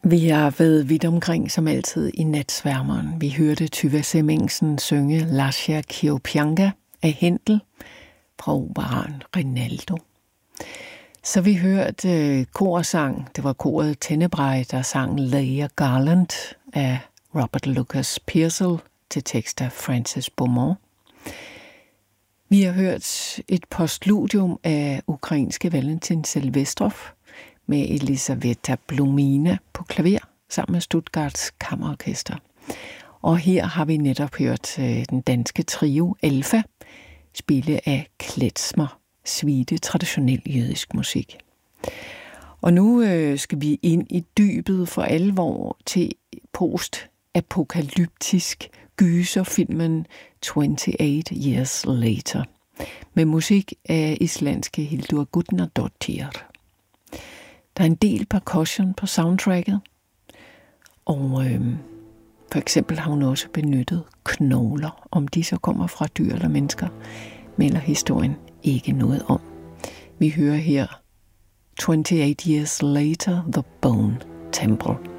Vi har været vidt omkring som altid i natsværmeren. Vi hørte Tuva Semmingsen synge Lascia Chiopianga af Händel fra operaen Rinaldo. Så vi hørte korsang. Det var koret Tenebrae, der sang Leia Garland af Robert Lucas Pearsall til tekst af Francis Beaumont. Vi har hørt et postludium af ukrainske Valentin Silvestrov med Elisaveta Blumina på klaver sammen med Stuttgarts Kammerorkester. Og her har vi netop hørt den danske trio Alfa spille af klezmer, suite traditionel jødisk musik. Og nu skal vi ind i dybet for alvor til post-apokalyptisk gyserfilmen 28 Years Later med musik af islandske Hildur Gudnadottir. Der er en del percussion på soundtracket, og for eksempel har hun også benyttet knogler. Om de så kommer fra dyr eller mennesker, melder historien ikke noget om. Vi hører her 28 Years Later, The Bone Temple.